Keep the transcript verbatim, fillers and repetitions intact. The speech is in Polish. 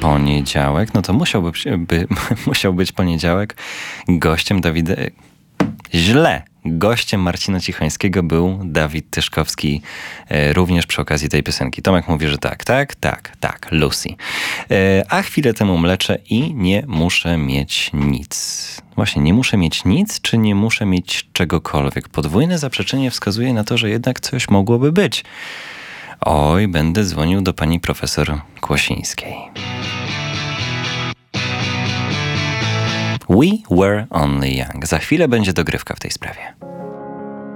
poniedziałek, no to musiałby by, musiał być poniedziałek. Gościem Dawida... Źle. Gościem Marcina Cichańskiego był Dawid Tyszkowski, e, również przy okazji tej piosenki. Tomek mówi, że tak, tak, tak, tak, Lucy. E, a chwilę temu mleczę i nie muszę mieć nic. Właśnie, nie muszę mieć nic, czy nie muszę mieć czegokolwiek? Podwójne zaprzeczenie wskazuje na to, że jednak coś mogłoby być. Oj, będę dzwonił do pani profesor Kłosińskiej. We were only young. Za chwilę będzie dogrywka w tej sprawie.